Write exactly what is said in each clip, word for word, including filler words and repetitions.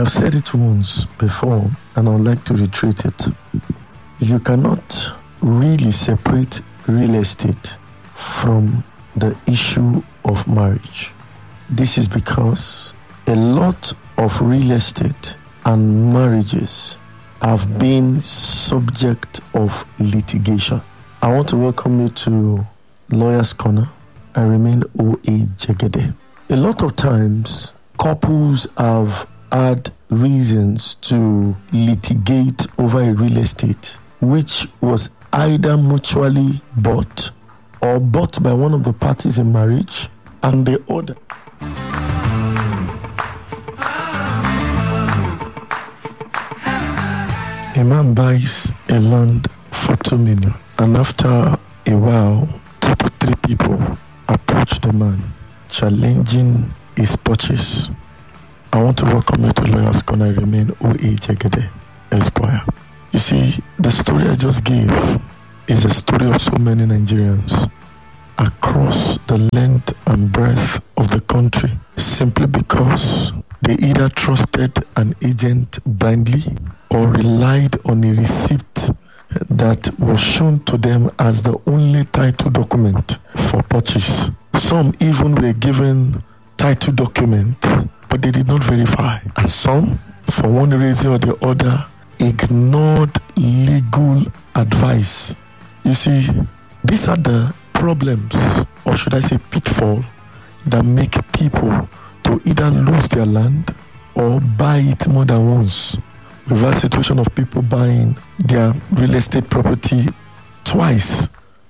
have said it once before, and I would like to reiterate it. You cannot really separate real estate from the issue of marriage. This is because a lot of real estate and marriages have been subject of litigation. I want to welcome you to Lawyer's Corner. I remain O A Jegede. A lot of times, couples have had reasons to litigate over a real estate which was either mutually bought or bought by one of the parties in marriage and the other. A man buys a land for two million, and after a while, two to three people approach the man, challenging his purchase. I want to welcome you to Lawyer's Corner. I remain O A Jegede, Esquire. You see, the story I just gave is a story of so many Nigerians across the length and breadth of the country, simply because they either trusted an agent blindly or relied on a receipt that was shown to them as the only title document for purchase. Some even were given title documents, but they did not verify. And some, for one reason or the other, ignored legal advice. You see, these are the problems, or should I say pitfall, that make people to either lose their land or buy it more than once. We've had a situation of people buying their real estate property twice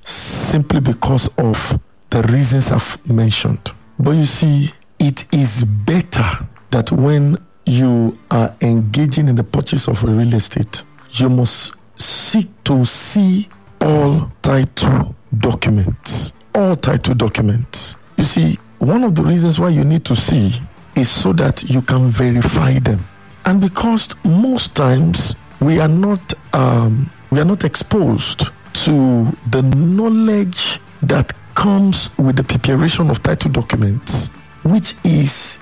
simply because of the reasons I've mentioned. But you see, it is better that when you are engaging in the purchase of a real estate, you must seek to see all title documents. All title documents. You see, one of the reasons why you need to see is so that you can verify them. And because most times we are not um, we are not exposed to the knowledge that comes with the preparation of title documents, which is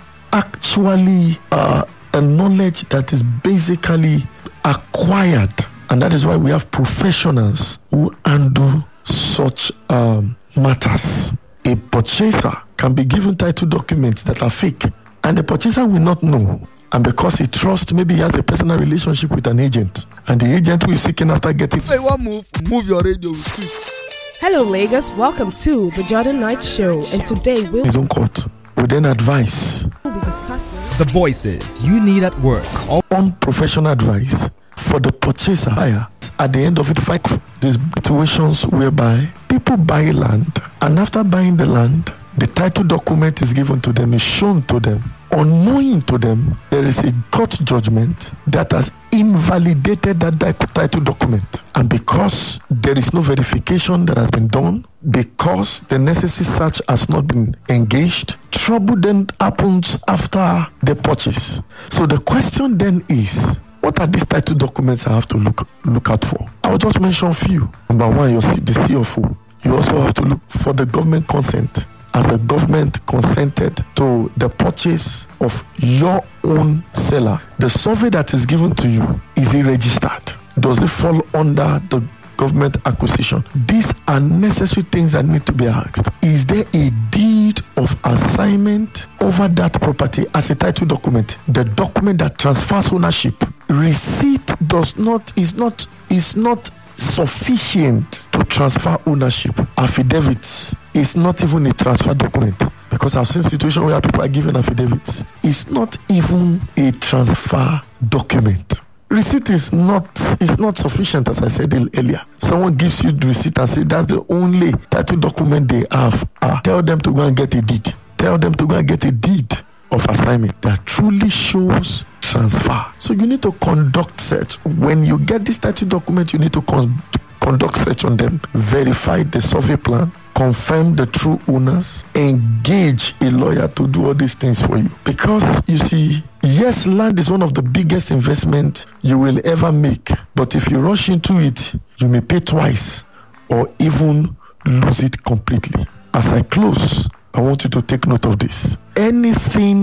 actually uh, a knowledge that is basically acquired, and that is why we have professionals who handle such um, matters. A purchaser can be given title documents that are fake, and the purchaser will not know. And because he trusts, maybe he has a personal relationship with an agent, and the agent who is seeking after getting. Say one move, move your radio with twist. Hello, Lagos. Welcome to the Jordan Knight Show, and today we'll his own court with an advice. be discussing The voices you need at work. All On professional advice for the purchaser buyer. At the end of it, find these situations whereby people buy land, and after buying the land, the title document is given to them, is shown to them. Unknowing to them, there is a court judgment that has invalidated that title document. And because there is no verification that has been done, because the necessary search has not been engaged, trouble then happens after the purchase. So the question then is, what are these title documents I have to look look out for? I will just mention a few. Number one, you're the C F O. You also have to look for the government consent. As the government consented to the purchase of your own seller, the survey that is given to you, is it registered? Does it fall under the government acquisition? These are necessary things that need to be asked. Is there a deed of assignment over that property as a title document? The document that transfers ownership. Receipt does not is not is not sufficient to transfer ownership. Affidavits is not even a transfer document, because I've seen situations where people are given affidavits. It's not even a transfer document. Receipt is not is not sufficient, as I said earlier. Someone gives you the receipt and say that's the only title document they have. Ah, tell them to go and get a deed. Tell them to go and get a deed of assignment that truly shows transfer. So you need to conduct search. When you get this title document, you need to con- conduct search on them, verify the survey plan, confirm the true owners, engage a lawyer to do all these things for you. Because you see, yes, land is one of the biggest investments you will ever make. But if you rush into it, you may pay twice or even lose it completely. As I close, I want you to take note of this. Anything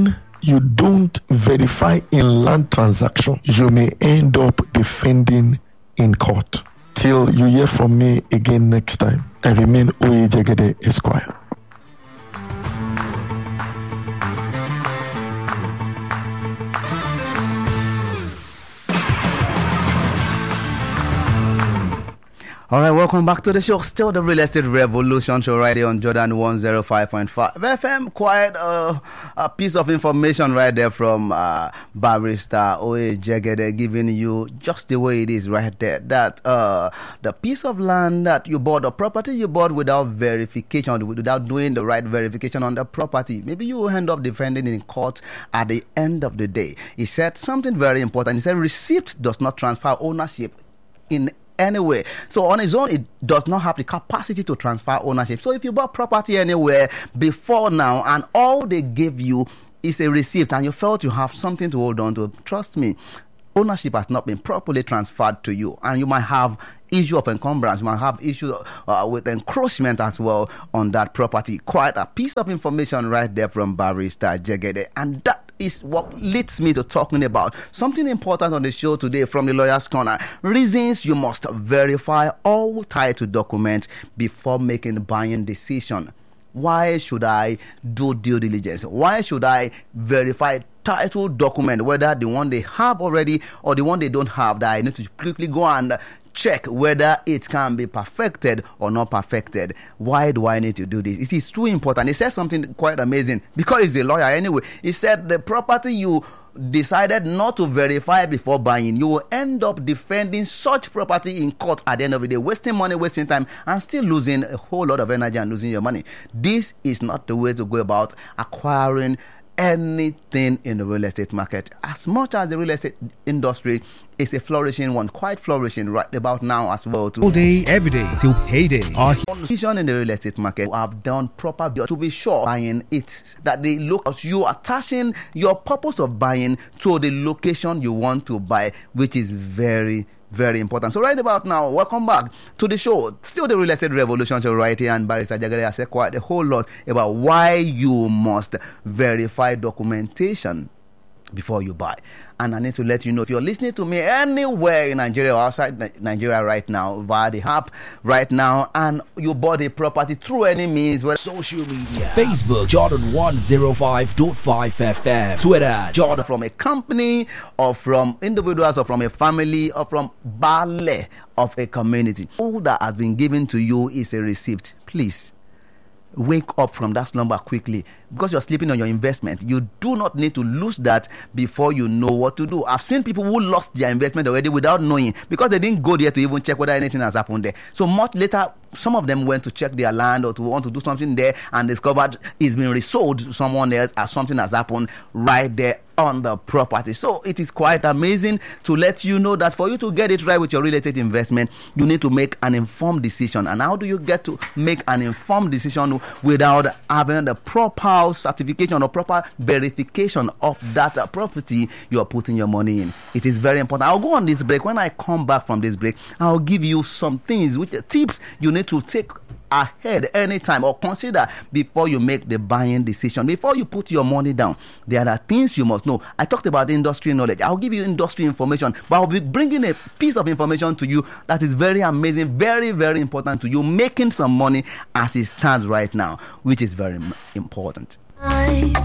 you don't verify in land transaction, you may end up defending in court. Till you hear from me again next time, I remain Oye Jegede Esquire. All right, welcome back to the show. Still the Real Estate Revolution show right here on Jordan one oh five point five F M. Quite uh, a piece of information right there from uh, Barrister Oye Jegede, giving you just the way it is right there. That uh, the piece of land that you bought, the property you bought without verification, without doing the right verification on the property, maybe you will end up defending in court at the end of the day. He said something very important. He said receipt does not transfer ownership in anywhere. So on its own, it does not have the capacity to transfer ownership. So if you bought property anywhere before now and all they give you is a receipt and you felt you have something to hold on to, trust me, ownership has not been properly transferred to you, and you might have issue of encumbrance, you might have issue uh, with encroachment as well on that property. Quite a piece of information right there from Barrister Jegede, and that is what leads me to talking about something important on the show today from the Lawyer's Corner. Reasons you must verify all title documents before making a buying decision. Why should I do due diligence? Why should I verify title document, whether the one they have already or the one they don't have, that I need to quickly go and check whether it can be perfected or not perfected? Why do I need to do this? It is too important. He said something quite amazing because he's a lawyer anyway. He said the property you decided not to verify before buying, you will end up defending such property in court at the end of the day, wasting money, wasting time, and still losing a whole lot of energy and losing your money. This is not the way to go about acquiring anything in the real estate market. As much as the real estate industry is a flourishing one, quite flourishing right about now as well too. All day, every day, till payday. Our decision in the real estate market have done proper to be sure buying it, that they look at you attaching your purpose of buying to the location you want to buy, which is very very important. So right about now, welcome back to the show. Still the Real Estate Revolution show right here, and Barrister Jegede has said quite a whole lot about why you must verify documentation before you buy. And I need to let you know, if you're listening to me anywhere in Nigeria or outside Nigeria right now, via the app right now, and you bought a property through any means, well, social media, Facebook, Jordan one oh five point five F M, Twitter, Jordan, from a company or from individuals or from a family or from Bale of a community, all that has been given to you is a receipt. Please wake up from that slumber quickly, because you're sleeping on your investment. You do not need to lose that before you know what to do. I've seen people who lost their investment already without knowing, because they didn't go there to even check whether anything has happened there. So much later, some of them went to check their land or to want to do something there and discovered it's been resold to someone else as something has happened right there on the property. So it is quite amazing to let you know that for you to get it right with your real estate investment, you need to make an informed decision. And how do you get to make an informed decision without having the proper certification or proper verification of that uh, property you are putting your money in? It is very important. I'll go on this break. When I come back from this break, I'll give you some things, which tips you need to take ahead anytime or consider before you make the buying decision, before you put your money down. There are things you must know. I talked about industry knowledge. I'll give you industry information, but I'll be bringing a piece of information to you that is very amazing, very very important to you, making some money as it stands right now, which is very important.